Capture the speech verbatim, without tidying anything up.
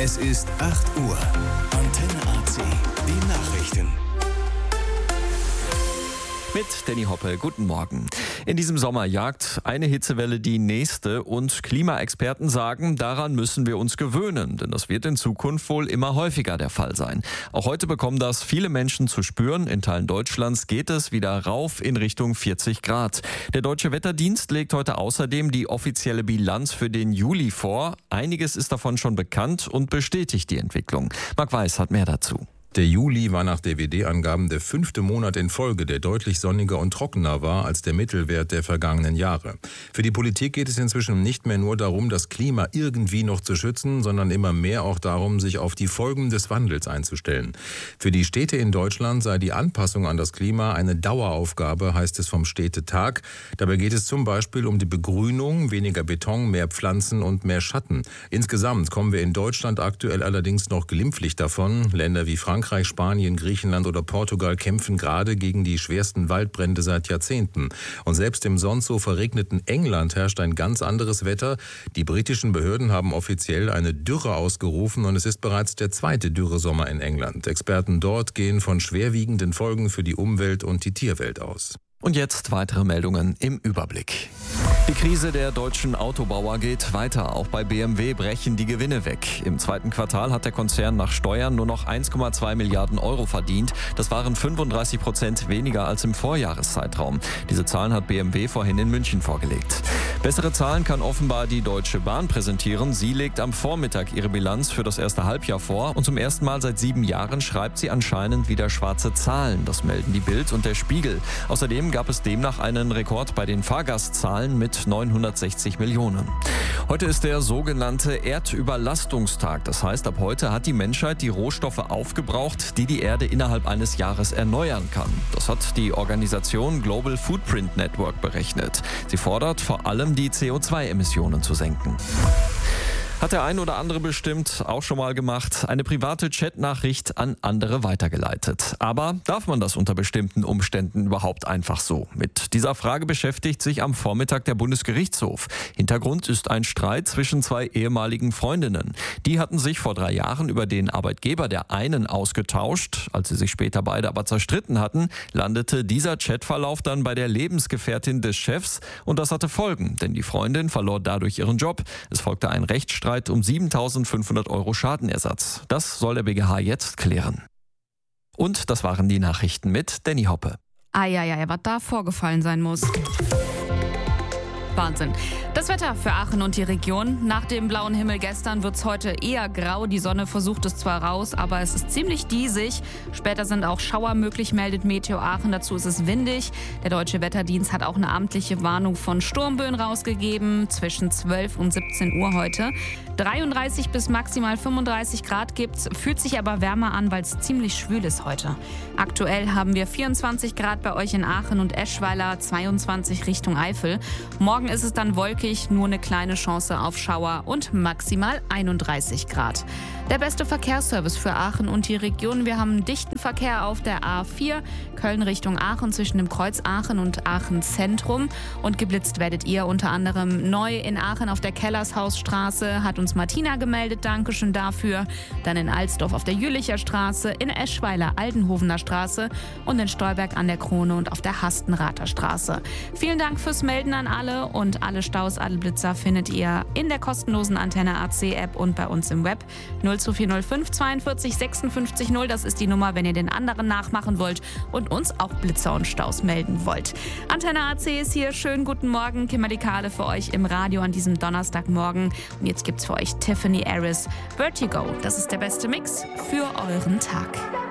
Es ist acht Uhr. Antenne A C. Die Nachrichten. Mit Danny Hoppe, guten Morgen. In diesem Sommer jagt eine Hitzewelle die nächste und Klimaexperten sagen, daran müssen wir uns gewöhnen, denn das wird in Zukunft wohl immer häufiger der Fall sein. Auch heute bekommen das viele Menschen zu spüren. In Teilen Deutschlands geht es wieder rauf in Richtung vierzig Grad. Der Deutsche Wetterdienst legt heute außerdem die offizielle Bilanz für den Juli vor. Einiges ist davon schon bekannt und bestätigt die Entwicklung. Marc Weiß hat mehr dazu. Der Juli war nach D W D-Angaben der fünfte Monat in Folge, der deutlich sonniger und trockener war als der Mittelwert der vergangenen Jahre. Für die Politik geht es inzwischen nicht mehr nur darum, das Klima irgendwie noch zu schützen, sondern immer mehr auch darum, sich auf die Folgen des Wandels einzustellen. Für die Städte in Deutschland sei die Anpassung an das Klima eine Daueraufgabe, heißt es vom Städtetag. Dabei geht es zum Beispiel um die Begrünung, weniger Beton, mehr Pflanzen und mehr Schatten. Insgesamt kommen wir in Deutschland aktuell allerdings noch glimpflich davon. Länder wie Frankreich, Frankreich, Spanien, Griechenland oder Portugal kämpfen gerade gegen die schwersten Waldbrände seit Jahrzehnten. Und selbst im sonst so verregneten England herrscht ein ganz anderes Wetter. Die britischen Behörden haben offiziell eine Dürre ausgerufen und es ist bereits der zweite Dürresommer in England. Experten dort gehen von schwerwiegenden Folgen für die Umwelt und die Tierwelt aus. Und jetzt weitere Meldungen im Überblick. Die Krise der deutschen Autobauer geht weiter. Auch bei B M W brechen die Gewinne weg. Im zweiten Quartal hat der Konzern nach Steuern nur noch eins Komma zwei Milliarden Euro verdient. Das waren fünfunddreißig Prozent weniger als im Vorjahreszeitraum. Diese Zahlen hat B M W vorhin in München vorgelegt. Bessere Zahlen kann offenbar die Deutsche Bahn präsentieren. Sie legt am Vormittag ihre Bilanz für das erste Halbjahr vor. Und zum ersten Mal seit sieben Jahren schreibt sie anscheinend wieder schwarze Zahlen. Das melden die Bild und der Spiegel. Außerdem gab es demnach einen Rekord bei den Fahrgastzahlen mit neunhundertsechzig Millionen. Heute ist der sogenannte Erdüberlastungstag. Das heißt, ab heute hat die Menschheit die Rohstoffe aufgebraucht, die die Erde innerhalb eines Jahres erneuern kann. Das hat die Organisation Global Footprint Network berechnet. Sie fordert vor allem, die C O zwei Emissionen zu senken. Hat der ein oder andere bestimmt auch schon mal gemacht, eine private Chatnachricht an andere weitergeleitet. Aber darf man das unter bestimmten Umständen überhaupt einfach so? Mit dieser Frage beschäftigt sich am Vormittag der Bundesgerichtshof. Hintergrund ist ein Streit zwischen zwei ehemaligen Freundinnen. Die hatten sich vor drei Jahren über den Arbeitgeber der einen ausgetauscht. Als sie sich später beide aber zerstritten hatten, landete dieser Chatverlauf dann bei der Lebensgefährtin des Chefs. Und das hatte Folgen, denn die Freundin verlor dadurch ihren Job. Es folgte ein Rechtsstreit um siebentausendfünfhundert Euro Schadenersatz. Das soll der B G H jetzt klären. Und das waren die Nachrichten mit Danny Hoppe. Ah ja, ja, was da vorgefallen sein muss. Wahnsinn. Das Wetter für Aachen und die Region. Nach dem blauen Himmel gestern wird es heute eher grau. Die Sonne versucht es zwar raus, aber es ist ziemlich diesig. Später sind auch Schauer möglich, meldet Meteo Aachen. Dazu ist es windig. Der Deutsche Wetterdienst hat auch eine amtliche Warnung von Sturmböen rausgegeben. Zwischen zwölf und siebzehn Uhr heute. dreiunddreißig bis maximal fünfunddreißig Grad gibt's. Fühlt sich aber wärmer an, weil es ziemlich schwül ist heute. Aktuell haben wir vierundzwanzig Grad bei euch in Aachen und Eschweiler, zweiundzwanzig Richtung Eifel. Morgen ist es dann wolkig, nur eine kleine Chance auf Schauer und maximal einunddreißig Grad. Der beste Verkehrsservice für Aachen und die Region. Wir haben einen dichten Verkehr auf der A vier, Köln Richtung Aachen zwischen dem Kreuz Aachen und Aachen Zentrum. Und geblitzt werdet ihr unter anderem neu in Aachen auf der Kellershausstraße, hat uns Martina gemeldet, Dankeschön dafür. Dann in Alsdorf auf der Jülicher Straße, in Eschweiler Aldenhovener Straße und in Stolberg an der Krone und auf der Hastenrather Straße. Vielen Dank fürs Melden an alle und alle Staus, alle Blitzer findet ihr in der kostenlosen Antenne A C App und bei uns im Web. null zwei vier null fünf zweiundvierzig sechsundfünfzig null, das ist die Nummer, wenn ihr den anderen nachmachen wollt und uns auch Blitzer und Staus melden wollt. Antenne A C ist hier, schönen guten Morgen, Kimberly Kahle für euch im Radio an diesem Donnerstagmorgen und jetzt gibt's für euch Tiffany Harris, Vertigo, das ist der beste Mix für euren Tag.